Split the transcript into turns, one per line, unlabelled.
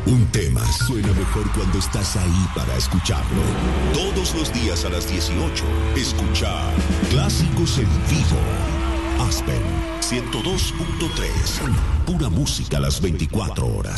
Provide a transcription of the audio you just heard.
Un tema suena mejor cuando estás ahí para escucharlo. Todos los días a las 18, escuchar Clásicos en Vivo. Aspen 102.3. Pura música a las 24 horas.